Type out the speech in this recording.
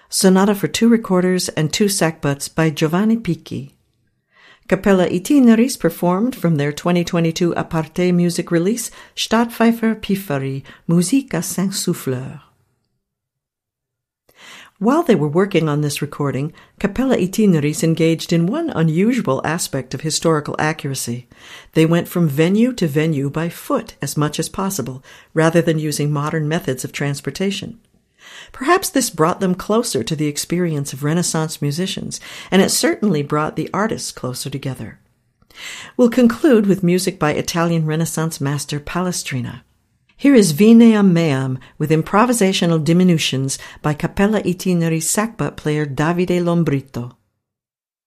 Sonata for 2 recorders and 2 sackbuts by Giovanni Picchi. Capella Itineris performed from their 2022 Aparte music release, Stadtpfeifer Pifferi, Musique à 5 souffleurs. While they were working on this recording, Capella Itineris engaged in one unusual aspect of historical accuracy. They went from venue to venue by foot as much as possible, rather than using modern methods of transportation. Perhaps this brought them closer to the experience of Renaissance musicians, and it certainly brought the artists closer together. We'll conclude with music by Italian Renaissance master Palestrina. Here is Vineam Meam with improvisational diminutions by Capella Itineris sackbut player Davide Lombrito.